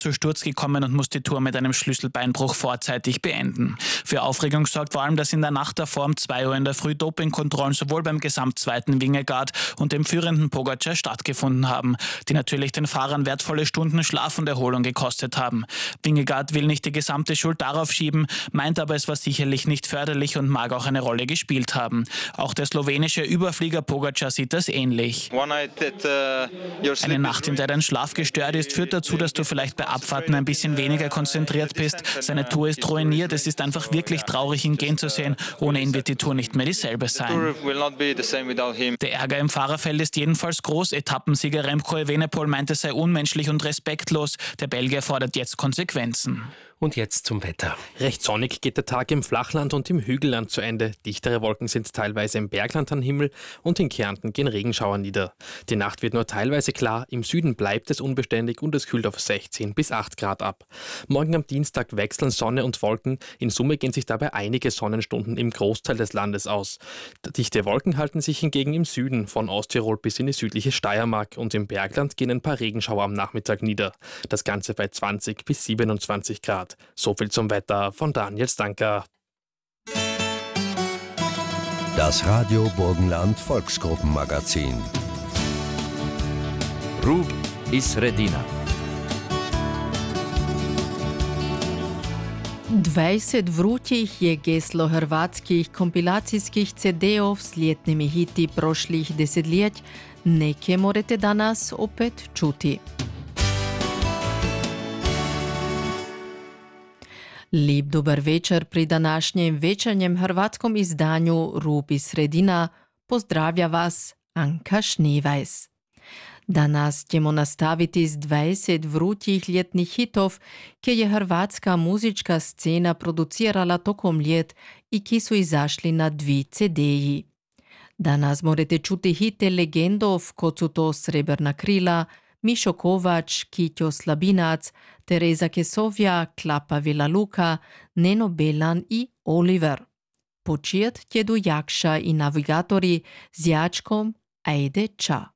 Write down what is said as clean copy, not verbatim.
zu Sturz gekommen und muss die Tour mit einem Schlüsselbeinbruch vorzeitig beenden. Für Aufregung sorgt vor allem, dass in der Nacht davor um 2 Uhr in der Früh Dopingkontrollen sowohl beim Gesamtzweiten Vingegaard und dem führenden Pogačar stattgefunden haben, die natürlich den Fahrern wertvolle Stunden Schlaf und Erholung gekostet haben. Vingegaard will nicht die gesamte Schuld darauf schieben, meint aber, es war sicherlich nicht förderlich und mag auch eine Rolle gespielt haben. Auch der slowenische Überflieger Pogačar sieht das ähnlich. Eine Nacht, in der dein Schlaf gestört ist, führt dazu, dass du vielleicht bei Abfahrten ein bisschen weniger konzentriert bist. Seine Tour ist ruiniert. Es ist einfach wirklich traurig, ihn gehen zu sehen. Ohne ihn wird die Tour nicht mehr dieselbe sein. Der Ärger im Fahrerfeld ist jedenfalls groß. Etappensieger Remco Evenepoel meinte, es sei unmenschlich und respektlos. Der Belgier fordert jetzt Konsequenzen. Und jetzt zum Wetter. Recht sonnig geht der Tag im Flachland und im Hügelland zu Ende. Dichtere Wolken sind teilweise im Bergland am Himmel und in Kärnten gehen Regenschauer nieder. Die Nacht wird nur teilweise klar, im Süden bleibt es unbeständig und es kühlt auf 16 bis 8 Grad ab. Morgen am Dienstag wechseln Sonne und Wolken. In Summe gehen sich dabei einige Sonnenstunden im Großteil des Landes aus. Dichte Wolken halten sich hingegen im Süden, von Osttirol bis in die südliche Steiermark, und im Bergland gehen ein paar Regenschauer am Nachmittag nieder. Das Ganze bei 20 bis 27 Grad. So viel zum Wetter von Daniel Stanker. Das Radio Burgenland Volksgruppenmagazin. Rub iz Sredina. 20 vrutih je geslo hrvatskih kompilacijskih CD-ov s ljetnimi hiti prošlih desetljetj. Neke morate danas opet čuti. Lep dober večer pri današnjem večernjem hrvatskom izdanju Rub iz Sredina. Pozdravlja vas Anka Šnevajs. Danas ćemo nastaviti s 20 vrutih ljetnih hitov, ki je hrvatska muzička scena producirala tokom ljet i ki su izašli na 2 CD-ji. Danas morate čuti hite legendov, kot su to Srebrna krila, Mišo Kovač, Kitjo Slabinac, Tereza Kesovja, Klapa Vela Luka, Neno Belan i Oliver. Počet tjedu Jakša i navigatori z Jačkom Ajde Ča.